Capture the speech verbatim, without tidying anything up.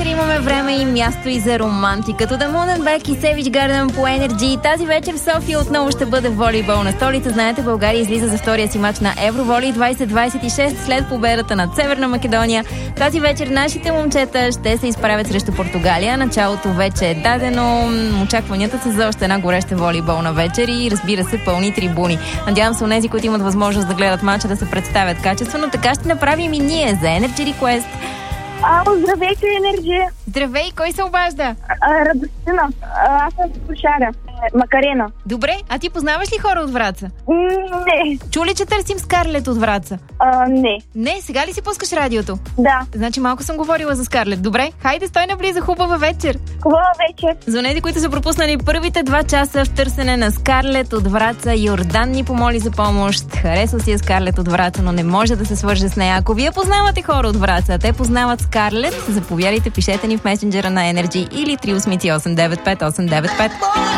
вечер имаме време и място и за романтика. The Moon and Back и Savage Garden по Energy. Тази вечер в София отново ще бъде волейболна столица. Знаете, България излиза за втория си мач на Евроволей двайсет двайсет и шест след победата над Северна Македония. Тази вечер нашите момчета ще се изправят срещу Португалия. Началото вече е дадено. Очакванията са за още една гореща волейболна вечер и, разбира се, пълни трибуни. Надявам се, онези, които имат възможност да гледат мача, да се представят качествено. Така ще направим и ние за Energy Request. Ало, здравейте, Енерджи. Здравей, кой се обажда? А, Радостина. А, аз съм слушаря. Макарена. Добре, а ти познаваш ли хора от Враца? М, не. Чули, че търсим Скарлет от Враца? А, не. Не, сега ли си пускаш радиото? Да. Значи малко съм говорила за Скарлет. Добре, хайде, стой наблизо, хубава вечер. Хубава вечер. За онези, които са пропуснали първите два часа в търсене на Скарлет от Враца, Йордан ни помоли за помощ. Харесва си е Скарлет от Враца, но не може да се свърже с нея. Ако вие познавате хора от Враца, а те познават Скарлет, заповядайте, пишете ни в месенджера на Energy или три осем осем девет пет осем девет пет.